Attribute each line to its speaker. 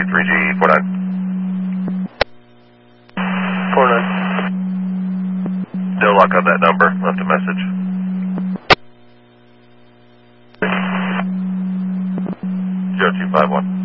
Speaker 1: 3G49.
Speaker 2: 49.
Speaker 1: No luck on that number. Left a message. 0251.